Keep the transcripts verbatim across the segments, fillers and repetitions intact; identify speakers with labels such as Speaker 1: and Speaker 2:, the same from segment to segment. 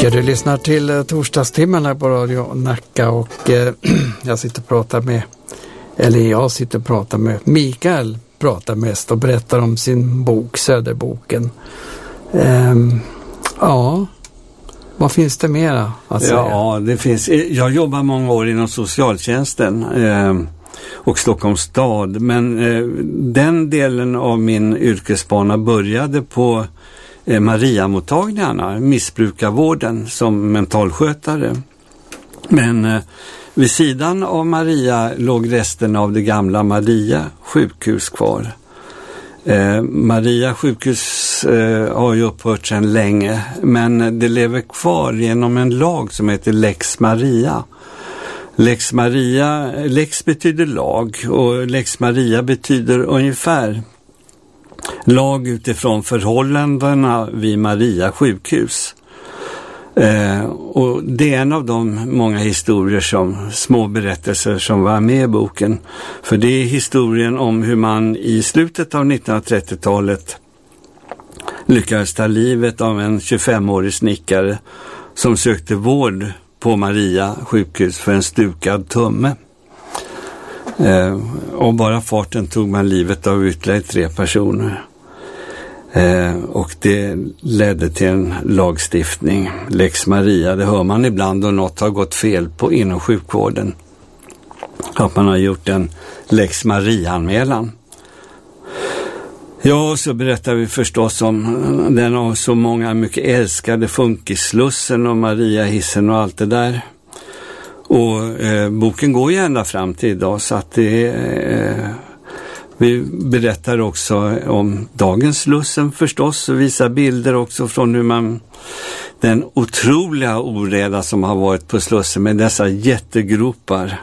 Speaker 1: Du lyssnar till torsdagstimmen här på Radio Nacka och eh, jag sitter och pratar med, eller jag sitter och pratar med Mikael, pratar mest och berättar om sin bok Söderboken. Eh, ja, vad finns det mera att säga?
Speaker 2: Ja, det finns. Jag jobbar många år inom socialtjänsten eh, och Stockholms stad, men eh, den delen av min yrkesbana började på Maria-mottagningarna, missbrukarvården som mentalskötare. Men eh, vid sidan av Maria låg resten av det gamla Maria sjukhus kvar. Eh, Maria sjukhus eh, har ju upphört sedan länge, men det lever kvar genom en lag som heter Lex Maria. Lex Maria, Lex betyder lag och Lex Maria betyder ungefär lag utifrån förhållandena vid Maria sjukhus. Eh, och det är en av de många historier som, små berättelser som var med i boken. För det är historien om hur man i slutet av nittonhundratrettiotalet lyckades ta livet av en tjugofemårig snickare som sökte vård på Maria sjukhus för en stukad tumme. Eh, och bara farten tog man livet av ytterligare tre personer. Eh, och det ledde till en lagstiftning, Lex Maria. Det hör man ibland då något har gått fel på inom sjukvården. Att man har gjort en Lex Maria-anmälan. Ja, och så berättar vi förstås om den av så många mycket älskade Funkisslussen och Maria-hissen och allt det där. Och eh, boken går ju ända fram till idag, så att det eh, vi berättar också om dagens Slussen förstås och visar bilder också från hur man, den otroliga oreda som har varit på Slussen med dessa jättegropar.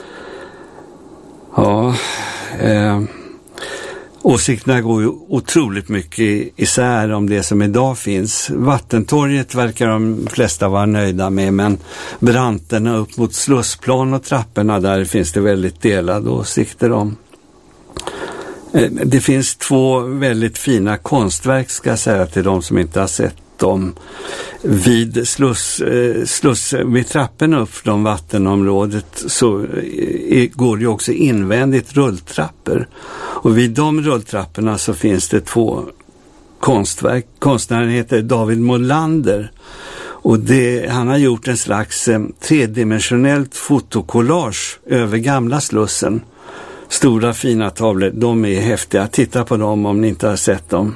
Speaker 2: Ja, eh, åsikterna går ju otroligt mycket isär om det som idag finns. Vattentorget verkar de flesta vara nöjda med, men branterna upp mot Slussplan och trapporna där finns det väldigt delade åsikter om. Det finns två väldigt fina konstverk, ska jag säga till de som inte har sett dem. Vid sluss, sluss vid trapporna upp från vattenområdet så går det ju också invändigt rulltrappor. Och vid de rulltrapporna så finns det två konstverk. Konstnären heter David Molander. Och det, han har gjort en slags eh, tredimensionellt fotokollage över gamla Slussen. Stora fina tavlor, de är häftiga. Titta på dem om ni inte har sett dem.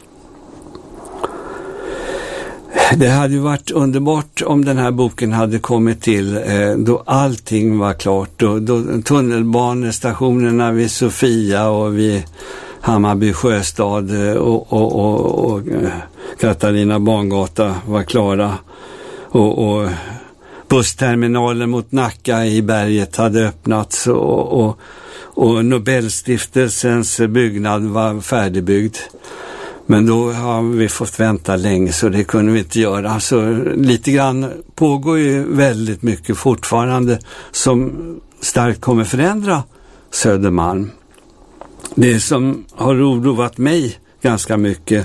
Speaker 2: Det hade ju varit underbart om den här boken hade kommit till eh, då allting var klart. Då, då tunnelbanestationerna vid Sofia och vid Hammarby sjöstad och, och, och, och Katarina Bangata var klara. Och, och bussterminalen mot Nacka i berget hade öppnats och, och, och Nobelstiftelsens byggnad var färdigbyggd. Men då har vi fått vänta länge så det kunde vi inte göra. Så lite grann pågår ju väldigt mycket fortfarande som starkt kommer förändra Södermalm. Det som har oroat mig ganska mycket,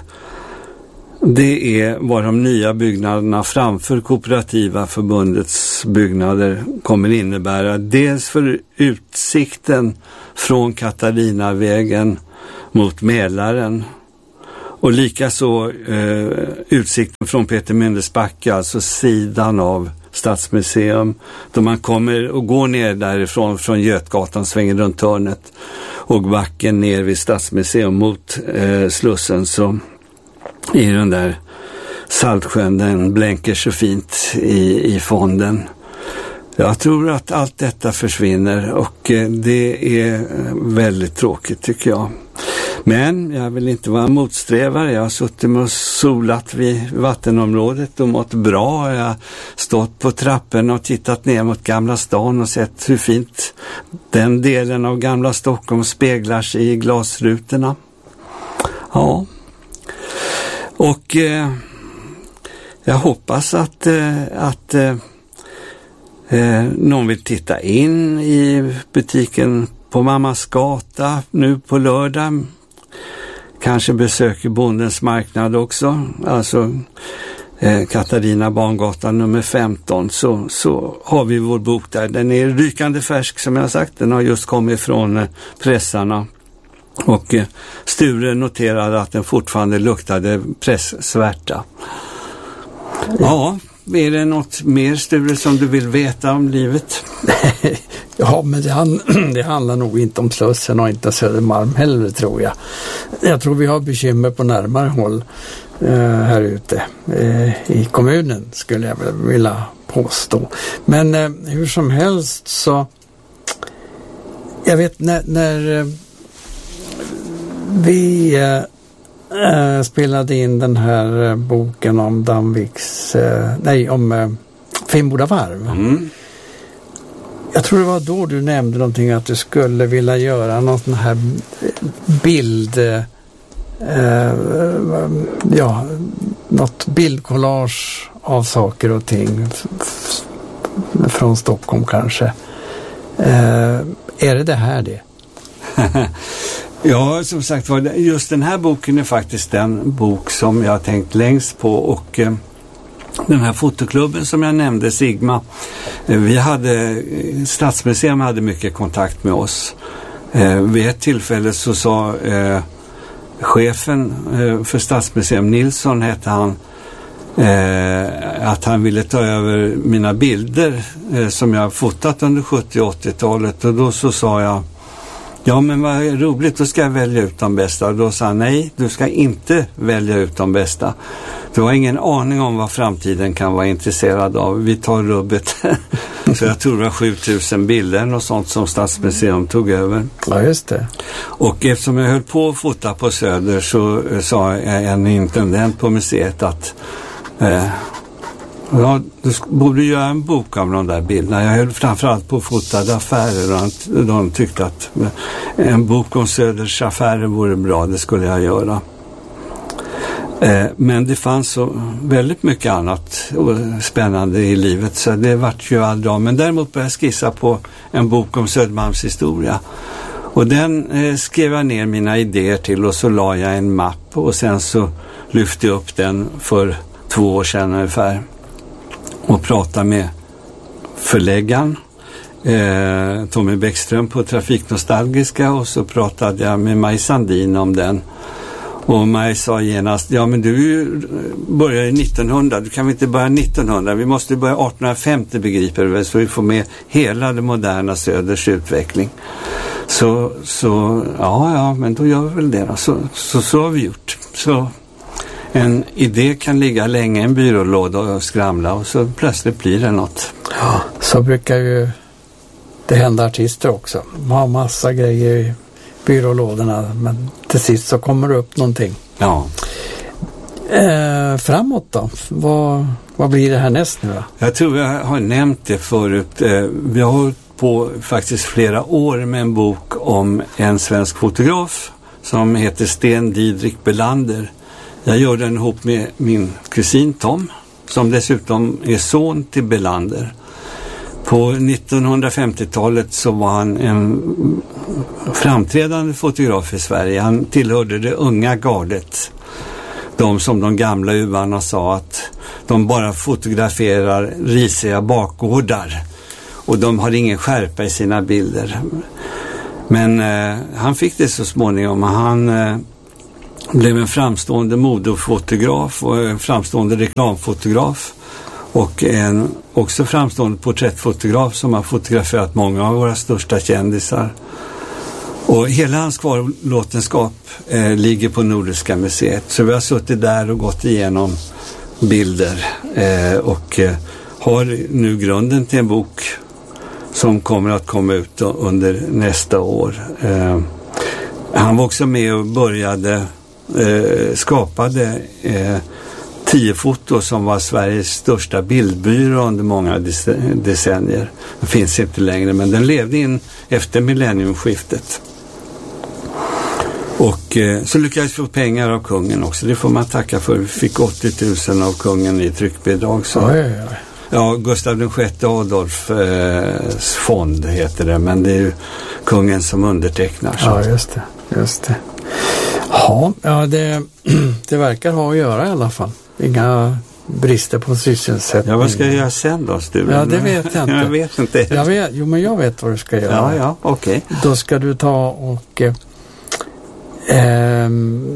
Speaker 2: det är vad de nya byggnaderna framför Kooperativa förbundets byggnader kommer innebära. Dels för utsikten från Katarinavägen mot Mälaren. Och likaså eh, utsikten från Peter Myndesbacka, alltså sidan av Stadsmuseum. Då man kommer och går ner därifrån från Götgatan, svänger runt hörnet och backen ner vid Stadsmuseum mot eh, Slussen, så i den där Saltsjön, den blänker så fint i, i fonden. Jag tror att allt detta försvinner och eh, det är väldigt tråkigt tycker jag. Men jag vill inte vara motsträvare. Jag har suttit med och solat vid vattenområdet och mått bra. Jag har stått på trapporna och tittat ner mot Gamla stan och sett hur fint den delen av Gamla Stockholm speglar sig i glasrutorna. Ja. Och eh, jag hoppas att, eh, att eh, någon vill titta in i butiken på Mammas gata nu på lördag. Kanske besöker Bondens marknad också. Alltså eh, Katarina Bangatan nummer femton, så, så har vi vår bok där. Den är rykande färsk som jag sagt, den har just kommit från eh, pressarna. Och eh, Sture noterade att den fortfarande luktade presssvärta. Ja, är det något mer, Sture, som du vill veta om livet?
Speaker 1: Ja, men det, hand, det handlar nog inte om Slussen och inte Södermalm heller, tror jag. Jag tror vi har bekymmer på närmare håll eh, här ute eh, i kommunen, skulle jag vilja påstå. Men eh, hur som helst så, jag vet när, när eh, vi eh, spelade in den här eh, boken om Danviks, eh, nej om eh, Finnboda varv.
Speaker 2: Mm.
Speaker 1: Jag tror det var då du nämnde någonting att du skulle vilja göra någon sån här bild, eh, ja, något bildkollage av saker och ting f- från Stockholm kanske. Eh, är det det här det?
Speaker 2: Ja, som sagt var, just den här boken är faktiskt den bok som jag har tänkt längst på, och eh, den här fotoklubben som jag nämnde, Sigma, eh, vi hade, Stadsmuseum hade mycket kontakt med oss. Eh, vid ett tillfälle så sa eh, chefen eh, för Stadsmuseum, Nilsson hette han, eh, att han ville ta över mina bilder eh, som jag fotat under sjuttio- och åttiotalet, och då så sa jag, ja men vad roligt, då ska jag välja ut de bästa. Och då sa han, nej, du ska inte välja ut de bästa. Du har ingen aning om vad framtiden kan vara intresserad av. Vi tar rubbet. Så jag tror det var sjutusen bilder och sånt som Stadsmuseum tog över.
Speaker 1: Ja, just det.
Speaker 2: Och eftersom jag höll på att fota på Söder så sa en intendent på museet att eh, ja, du borde göra en bok av de där bilderna. Jag höll framförallt på fotade affärer, och de tyckte att en bok om Söders affärer vore bra, det skulle jag göra. Men det fanns så väldigt mycket annat spännande i livet, så det vart ju aldrig av. Men däremot började jag skissa på en bok om Södermalms historia. Och den eh, skrev jag ner mina idéer till, och så la jag en mapp, och sen så lyfte jag upp den för två år sedan ungefär och pratade med förläggaren eh, Tommy Bäckström på Trafiknostalgiska, och så pratade jag med Maj Sandin om den. Och Maj sa genast, ja men du börjar nittonhundra, du kan väl inte börja nittonhundra, vi måste börja artonhundrafemtio, begriper du väl, så vi får med hela det moderna Söders utveckling. Så, så ja, ja, men då gör vi väl det då. Så, så, så har vi gjort. Så en idé kan ligga länge i en byrålåda och skramla, och så plötsligt blir det något.
Speaker 1: Ja, så brukar ju det hända artister också. De har massa grejer i byrålådorna, men till sist så kommer det upp någonting.
Speaker 2: Ja.
Speaker 1: Eh, framåt då? Vad, vad blir det här näst nu då?
Speaker 2: Jag tror jag har nämnt det förut. Eh, vi har hållit på faktiskt flera år med en bok om en svensk fotograf som heter Sten Didrik Belander. Jag gör den ihop med min kusin Tom, som dessutom är son till Belander. På nittonhundrafemtiotalet så var han en framträdande fotograf i Sverige. Han tillhörde det unga gardet. De som de gamla uvarna sa att de bara fotograferar risiga bakgårdar. Och de har ingen skärpa i sina bilder. Men eh, han fick det så småningom. Han eh, blev en framstående modefotograf och en framstående reklamfotograf. Och en också framstående porträttfotograf som har fotograferat många av våra största kändisar. Och hela hans kvarlåtenskap eh, ligger på Nordiska museet. Så vi har suttit där och gått igenom bilder. Eh, och eh, har nu grunden till en bok som kommer att komma ut under nästa år. Eh, han var också med och började, eh, skapade eh, tio foto som var Sveriges största bildbyrå under många decennier. Den finns inte längre, men den levde in efter millenniumskiftet. Och eh, så lyckades vi få pengar av kungen också. Det får man tacka för. Vi fick åttio tusen av kungen i tryckbidrag. Så.
Speaker 1: Oj, oj, oj.
Speaker 2: Ja, Gustav den sjätte Adolfs eh, fond heter det, men det är ju kungen som undertecknar. Så.
Speaker 1: Ja, just det. Just det. Ja, ja det, det verkar ha att göra i alla fall. Inga brister på sysselsättning.
Speaker 2: Ja, vad ska jag göra sen då, Sture?
Speaker 1: Ja, det vet jag inte.
Speaker 2: Jag vet inte.
Speaker 1: Jag vet, jo, men jag vet vad du ska göra.
Speaker 2: Ja, ja, okej. Okay.
Speaker 1: Då ska du ta och eh, eh,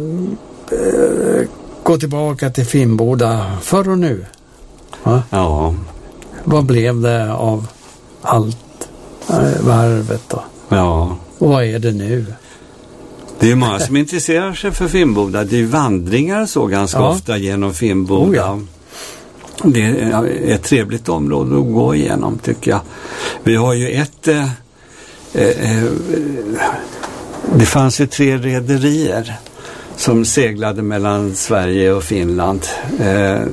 Speaker 1: gå tillbaka till Finnboda förr och nu. Va?
Speaker 2: Ja.
Speaker 1: Vad blev det av allt eh, varvet då?
Speaker 2: Ja.
Speaker 1: Och vad är det nu?
Speaker 2: Det är många som intresserar sig för Finnboda. Det är vandringar så ganska ja. ofta genom Finnboda. Oh ja. Det är ett trevligt område att gå igenom, tycker jag. Vi har ju ett... Eh, eh, det fanns ju tre rederier som seglade mellan Sverige och Finland. Eh, eh,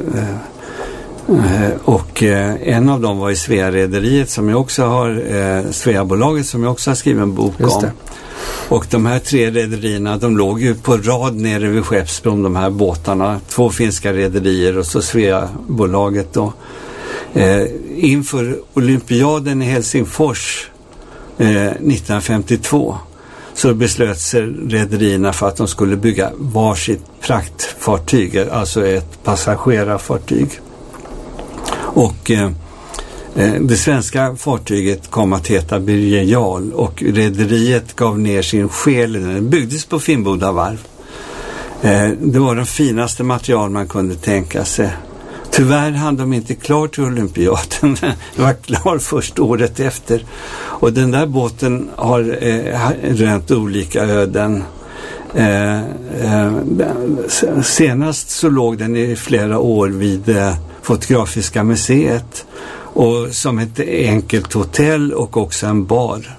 Speaker 2: och eh, en av dem var i Svea-rederiet som jag också har... Eh, Svea-bolaget som jag också har skrivit en bok
Speaker 1: Just
Speaker 2: om.
Speaker 1: det.
Speaker 2: Och de här tre rederierna, de låg ju på rad nere vid Skeppsbron, de här båtarna. Två finska rederier och så Svea-bolaget då. Eh, inför olympiaden i Helsingfors eh, nittonhundrafemtiotvå så beslöt sig rederierna för att de skulle bygga varsitt praktfartyg, alltså ett passagerarfartyg. Och... Eh, Det svenska fartyget kom att heta Birger Jarl och rederiet gav ner sin själ. Den byggdes på Finnboda varv. Det var den finaste material man kunde tänka sig. Tyvärr hann de inte klar till olympiaden. Den var klar först året efter. Och den där båten har eh, rönt olika öden. Eh, eh, senast så låg den i flera år vid eh, Fotografiska museet. Och som ett enkelt hotell och också en bar.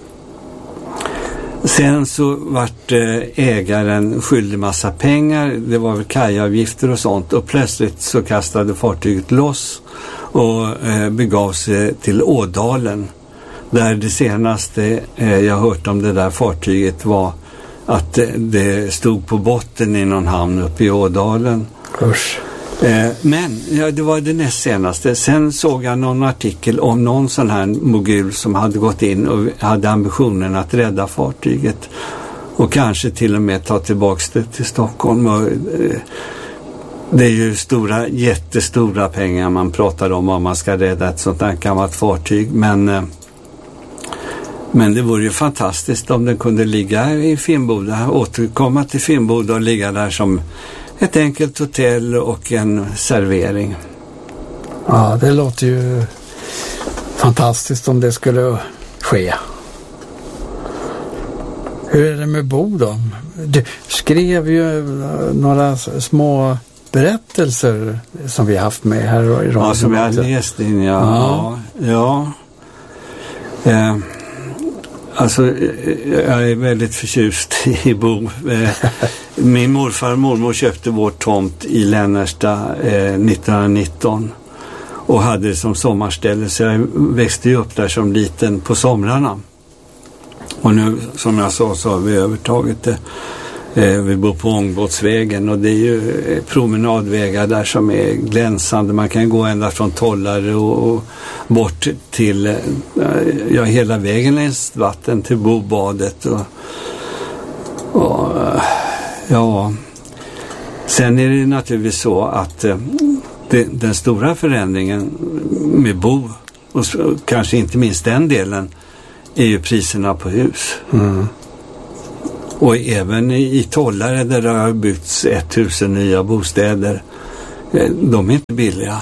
Speaker 2: Sen så vart ägaren skyldig massa pengar. Det var väl kajavgifter och sånt. Och plötsligt så kastade fartyget loss och begav sig till Ådalen. Där det senaste jag hört om det där fartyget var att det stod på botten i någon hamn uppe i Ådalen.
Speaker 1: Usch.
Speaker 2: Men ja, det var det näst senaste. Sen såg jag någon artikel om någon sån här mogul som hade gått in och hade ambitionen att rädda fartyget och kanske till och med ta tillbaka det till Stockholm. Och, eh, det är ju stora, jättestora pengar man pratar om om man ska rädda ett sånt här gammalt fartyg. Men, eh, men det vore ju fantastiskt om den kunde ligga i Finnboda, återkomma till Finnboda och ligga där som ett enkelt hotell och en servering.
Speaker 1: Ja, det låter ju fantastiskt om det skulle ske. Hur är det med Bo då? Du skrev ju några små berättelser som vi har haft med här i radion.
Speaker 2: Ja, som jag har läst in, ja. Ja. ja. ja. Eh. Alltså, jag är väldigt förtjust i Bo. Min morfar och mormor köpte vår tomt i Lännersta eh, nittonhundranitton och hade det som sommarställe, så jag växte ju upp där som liten på somrarna. Och nu, som jag sa, så har vi övertagit det. Eh, vi bor på Ångbåtsvägen och det är ju promenadvägar där som är glänsande. Man kan gå ända från Tollare och, och bort till eh, ja, hela vägen längs vatten till Bobadet och, och ja, sen är det naturligtvis så att eh, det, den stora förändringen med Bo och kanske inte minst den delen är ju priserna på hus.
Speaker 1: Mm.
Speaker 2: Och även i, i Tollare där det har byggts tusen nya bostäder, eh, de är inte billiga.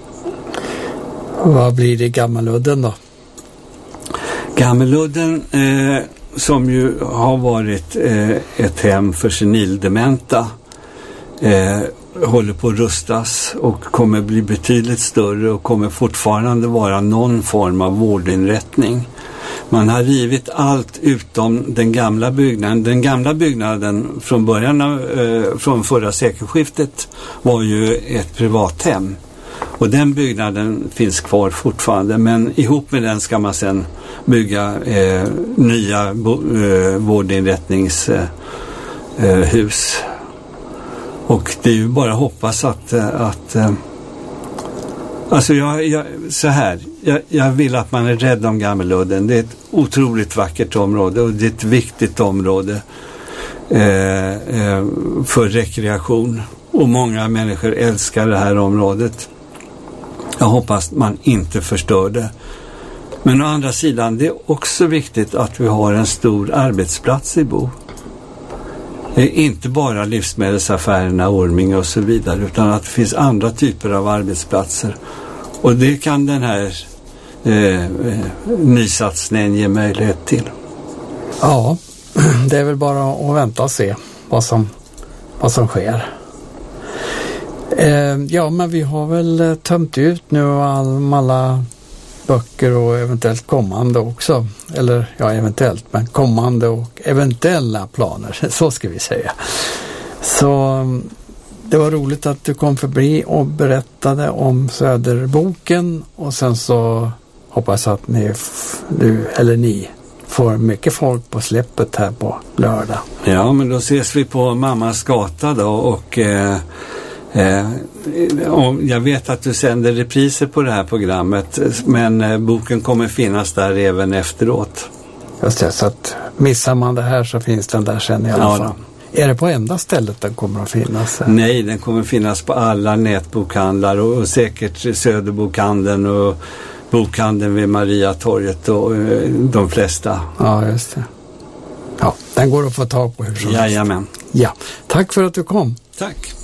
Speaker 1: Vad blir det i Gammeludden då?
Speaker 2: Gammeludden eh, som ju har varit eh, ett hem för senildementa eh, håller på att rustas och kommer bli betydligt större och kommer fortfarande vara någon form av vårdinrättning. Man har rivit allt utom den gamla byggnaden. Den gamla byggnaden från början av, eh, från förra sekelskiftet var ju ett privathem. Och den byggnaden finns kvar fortfarande, men ihop med den ska man sedan bygga eh, nya bo, eh, vårdinrättningshus. Eh, och det är ju bara att hoppas att, att eh, alltså jag, jag, så här, jag, jag vill att man är rädd om Gammeludden. Det är ett otroligt vackert område och det är ett viktigt område eh, eh, för rekreation. och många människor älskar det här området. Jag hoppas man inte förstör det. Men å andra sidan, det är också viktigt att vi har en stor arbetsplats i Bo. Det är inte bara livsmedelsaffärerna, Orminge och så vidare, utan att det finns andra typer av arbetsplatser. Och det kan den här eh, nysatsningen ge möjlighet till.
Speaker 1: Ja, det är väl bara att vänta och se vad som, vad som sker. Eh, ja, men vi har väl tömt ut nu all, alla böcker och eventuellt kommande också. Eller ja, eventuellt, men kommande och eventuella planer, så ska vi säga. Så det var roligt att du kom förbi och berättade om Söderboken, och sen så hoppas att ni, du eller ni får mycket folk på släppet här på lördag.
Speaker 2: Ja, men då ses vi på Mammas gata då, och eh, eh, och jag vet att du sänder repriser på det här programmet, men eh, boken kommer finnas där även efteråt.
Speaker 1: Just det, så att missar man det här så finns den där sen i alla
Speaker 2: Ja,
Speaker 1: fall.
Speaker 2: då.
Speaker 1: Är det på enda stället den kommer att finnas?
Speaker 2: Nej, den kommer finnas på alla nätbokhandlar och, och säkert Söderbokhandeln och bokhandeln vid Mariatorget och eh, de flesta.
Speaker 1: Ja, just det. Ja, den går att få tag på hur som helst.
Speaker 2: Jajamän.
Speaker 1: Ja, tack för att du kom.
Speaker 2: Tack.